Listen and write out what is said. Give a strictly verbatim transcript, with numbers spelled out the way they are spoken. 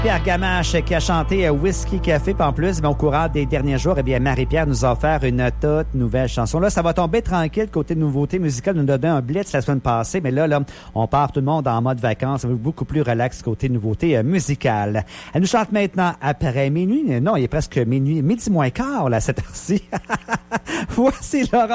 Pierre Gamache qui a chanté Whisky Café. Puis en plus, bien, au courant des derniers jours, eh bien, Marie-Pierre nous a offert une toute nouvelle chanson. Là, ça va tomber tranquille côté nouveauté musicale. Nous donnait un blitz la semaine passée, mais là, là, on part tout le monde en mode vacances. Ça va être beaucoup plus relax côté nouveauté euh, musicale. Elle nous chante maintenant après minuit. Non, il est presque minuit, midi moins quart, là, cette heure-ci. Voici Laurent.